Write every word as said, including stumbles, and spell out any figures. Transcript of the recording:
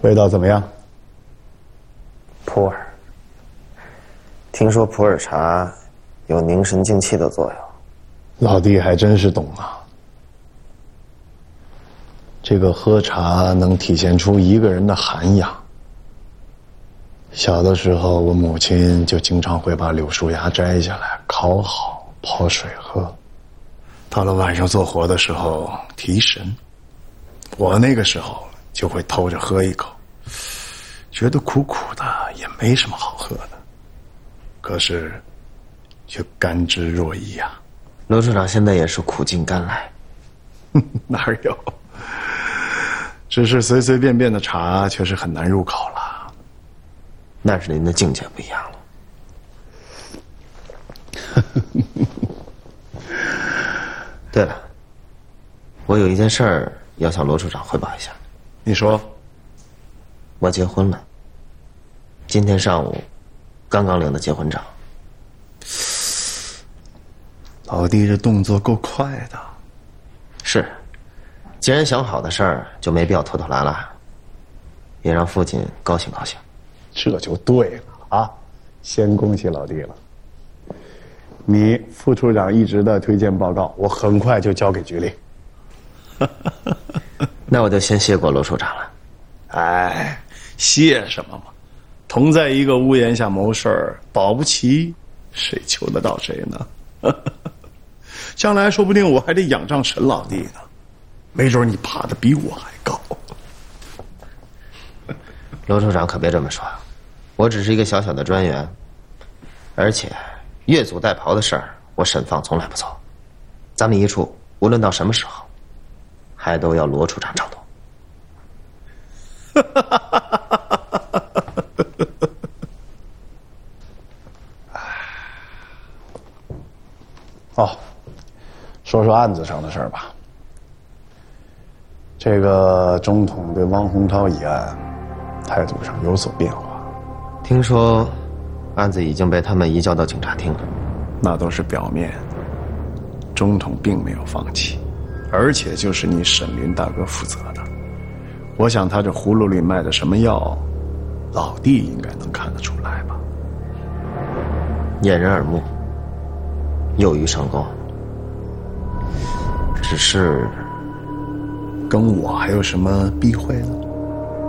味道怎么样？ 普洱。听说普洱茶有凝神静气的作用。 老弟还真是懂啊。这个喝茶能体现出一个人的涵养。小的时候，我母亲就经常会把柳树芽摘下来，烤好泡水喝。到了晚上做活的时候提神，我那个时候就会偷着喝一口，觉得苦苦的也没什么好喝的，可是却甘之若饴呀。 罗处长现在也是苦尽甘来。 哪有？只是随随便便的茶确实很难入口了。 那是您的境界不一样了。对了，我有一件事儿要向罗处长汇报一下。 你说。 我结婚了，今天上午刚刚领的结婚证。 老弟这动作够快的。 是，既然想好的事儿，就没必要拖拖拉拉，也让父亲高兴高兴。 这就对了啊！先恭喜老弟了。你副处长一直的推荐报告，我很快就交给局里。 那我就先谢过罗处长了。 哎，谢什么嘛？同在一个屋檐下谋事儿，保不齐谁求得到谁呢？将来说不定我还得仰仗沈老弟呢，没准你爬得比我还高。 罗处长可别这么说，我只是一个小小的专员，而且越俎代庖的事儿，我沈放从来不做。咱们一处无论到什么时候，还都要罗处长掌舵。 哦，说说案子上的事儿吧。这个中统对汪洪涛一案态度上有所变化。 听说案子已经被他们移交到警察厅了。 那都是表面，中统并没有放弃，而且就是你沈林大哥负责的。我想他这葫芦里卖的什么药，老弟应该能看得出来吧？ 掩人耳目，诱于上钩。只是跟我还有什么避讳呢？